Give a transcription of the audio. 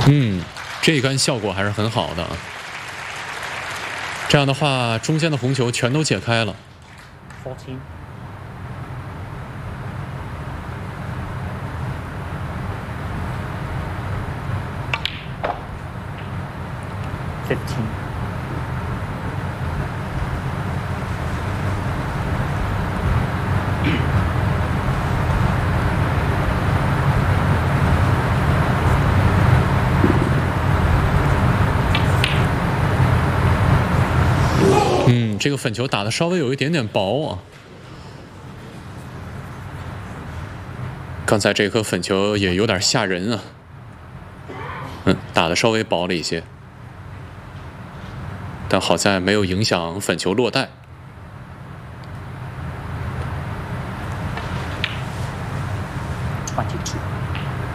这一杆效果还是很好的啊。这样的话，中间的红球全都解开了。 14. 15. 这个粉球打的稍微有一点点薄啊。刚才这颗粉球也有点吓人啊。打的稍微薄了一些，但好在没有影响粉球落袋。